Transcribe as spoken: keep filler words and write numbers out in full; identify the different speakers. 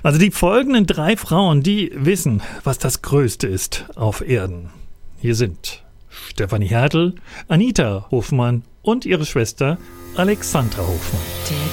Speaker 1: Also die folgenden drei Frauen, die wissen, was das Größte ist auf Erden. Hier sind Stefanie Hertel, Anita Hofmann und ihre Schwester Alexandra Hofmann.
Speaker 2: Der